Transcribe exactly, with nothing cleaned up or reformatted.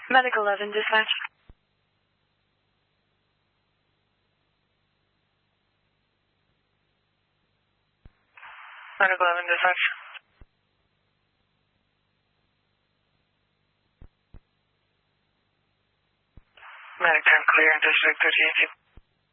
Medic eleven, dispatch. Medic eleven, dispatch. Medic ten, clear, and district thirty-eight.